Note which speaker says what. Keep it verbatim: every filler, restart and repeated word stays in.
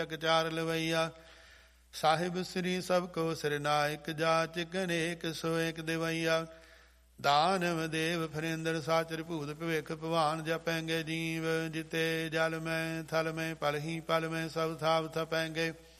Speaker 1: ਚਾਰ ਲਵਈਆ। ਸਾਹਿਬ ਸ੍ਰੀ ਸਭ ਕੋ ਸਿਰਨਾਇਕ, ਜਾਚਕ ਅਨੇਕ ਸੋ ਏਕ ਦਿਵਈਆ। ਦਾਨਵ ਦੇਵ ਫਰਿੰਦਰ ਸਾਚਰ ਭੂਤ ਭਵਿਖ ਭਵਾਨ, ਜਪੈਂਗੇ ਜੀਵ ਜਿਤੇ ਜਲ ਮੈਂ ਥਲ ਮੈਂ ਪਲ ਹੀ ਪਲ ਮੈਂ ਸਭ ਥਾਵ ਥਪੈਂਗੇ।